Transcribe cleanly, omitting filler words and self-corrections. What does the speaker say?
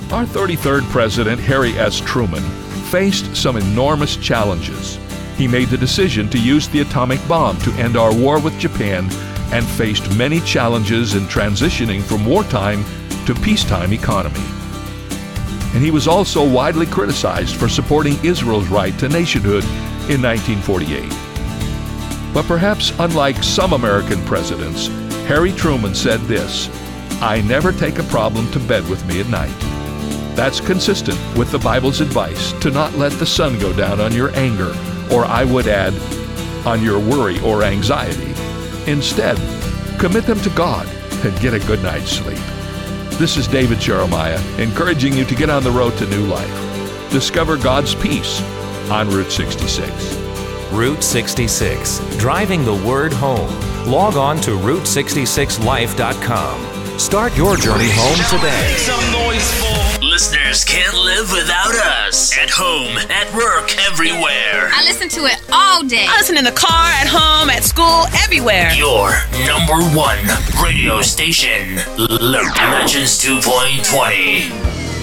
Our 33rd president, Harry S. Truman, faced some enormous challenges. He made the decision to use the atomic bomb to end our war with Japan and faced many challenges in transitioning from wartime to peacetime economy. And he was also widely criticized for supporting Israel's right to nationhood in 1948. But perhaps unlike some American presidents, Harry Truman said this: "I never take a problem to bed with me at night." That's consistent with the Bible's advice to not let the sun go down on your anger, or I would add, on your worry or anxiety. Instead, commit them to God and get a good night's sleep. This is David Jeremiah, encouraging you to get on the road to new life. Discover God's peace on Route 66. Route 66, driving the word home. Log on to Route66Life.com. Start your journey home today. Make some noise for listeners can't live without us. At home, at work, everywhere. I listen to it all day. I listen in the car, at home, at school, everywhere. Your number one radio station, Legends 2.20.